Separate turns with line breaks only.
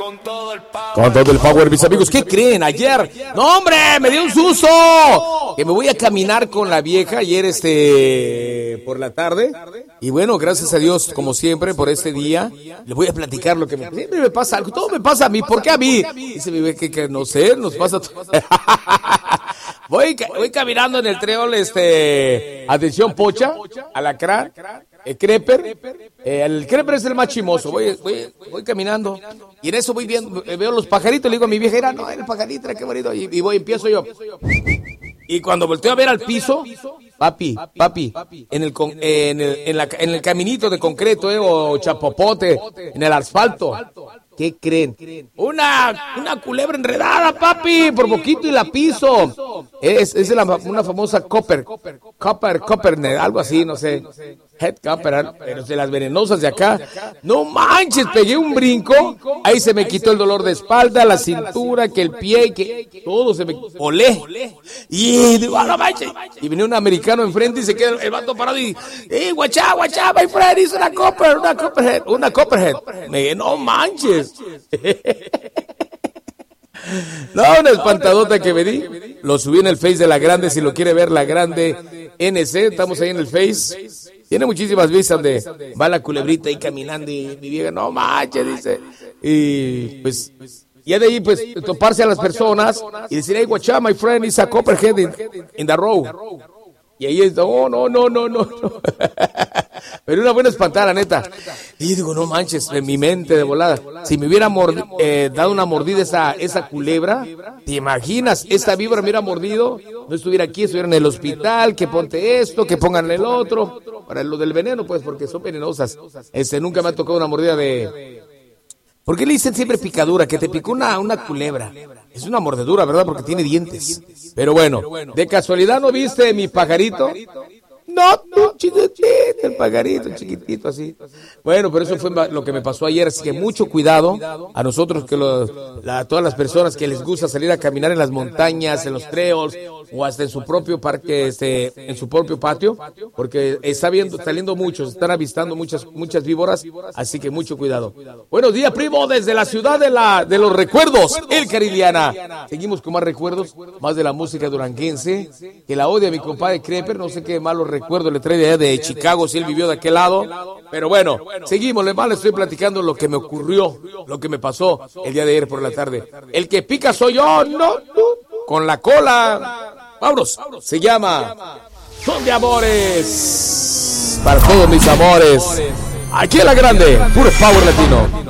Con todo el power, mis amigos. ¿Qué creen? Ayer, no hombre, me dio un susto. Que me voy a caminar con la vieja ayer por la tarde. Y bueno, gracias a Dios, como siempre, por este día. Le voy a platicar lo que siempre me pasa algo. Todo me pasa a mí. ¿Por qué a mí? Dice mi vieja que no sé, nos pasa todo. Voy caminando en el treol, atención, Pocha, Alacrán, Creper. El Creper es el más chimoso. Voy caminando y en eso voy viendo, veo los pajaritos. Le digo a mi vieja, no, el pajarito, qué bonito. Y empiezo yo. Y cuando volteo a ver al piso, papi, en el caminito de concreto, o chapopote, en el asfalto. ¿Qué creen? Una culebra enredada, papi, por poquito y la piso. Es una famosa copper, algo así, no sé. Head copper, pero de las venenosas de acá. No manches, pegué un brinco. Ahí se me quitó el dolor de espalda, la cintura, que el pie, que todo se me olé. Y digo, no manches. Y venía un americano enfrente y se queda el vato parado y, watch out, my friend, es una copperhead. Me dije, no manches. No, una espantadota que me di. Lo subí en el Face de La Grande, si lo quiere ver, La Grande NC, estamos ahí en el Face. Tiene muchísimas vistas donde va la culebrita ahí caminando y mi vieja, no manches, dice. Y pues, ya de ahí, pues, toparse a las personas y decir, hey, watch out, my friend, is a copperhead in the road. Y ahí es, no. Pero una buena espantada, neta. Y digo, no manches, en mi mente de volada. Si me hubiera dado una mordida esa culebra, ¿te imaginas? Esta víbora me hubiera mordido, no estuviera aquí, estuviera en el hospital, que ponte esto, que pongan el otro. Para lo del veneno, pues, porque son venenosas. Nunca me ha tocado una mordida de... ¿Por qué le dicen siempre picadura? Que te picó una culebra. Es una mordedura, ¿verdad? Porque tiene dientes. Pero bueno, ¿de casualidad no viste mi pajarito? No, chiquitito, el pajarito, chiquitito así. Bueno, pero eso fue lo que me pasó ayer, así que mucho cuidado a nosotros, que todas las personas que les gusta salir a caminar en las montañas, en los trails, o hasta en su propio parque, en su propio patio, porque está saliendo muchos, están avistando muchas víboras, así que mucho cuidado. Buenos días, primo, desde la ciudad de los recuerdos, El Cariliana. Seguimos con más recuerdos, más de la música duranguense, que la odia mi compadre Creper, no sé qué malos recuerdos le trae de allá de Chicago, si él vivió de aquel lado, pero bueno, seguimos, le estoy platicando lo que me ocurrió, lo que me pasó el día de ayer por la tarde. El que pica soy yo, no, con la cola. Vámonos, se llama Son de Amores, para todos mis amores, aquí en La Grande, puro power latino.